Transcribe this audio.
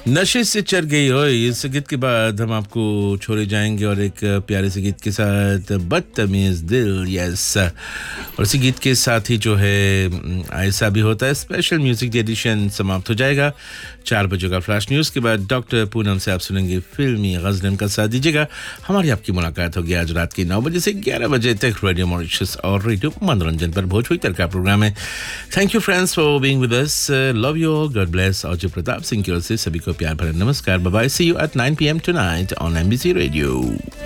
नशे से चढ़ गई हो इस गीत के बाद हम आपको छोड़े जाएंगे और एक प्यारे से गीत के साथ बदतमीज दिल यस और इसी गीत के साथ ही जो है ऐसा भी होता है स्पेशल म्यूजिक एडिशन समाप्त हो जाएगा 4 बजे का फ्लैश न्यूज़ के बाद डॉक्टर पूनम से आप सुनेंगे फिल्मी गज़लें का साथ दीजिएगा हमारी आपकी मुलाकात होगी आज रात के 9 बजे से 11 बजे तक रेडियो मॉरिशस और रेडियो मनोरंजन पर भोजपुरी तड़का प्रोग्राम है thank you friends for being with us love you all God bless और प्रताप सिंह की ओर से सभी को प्यार भरा नमस्कार by by C you at 9 PM tonight on NBC Radio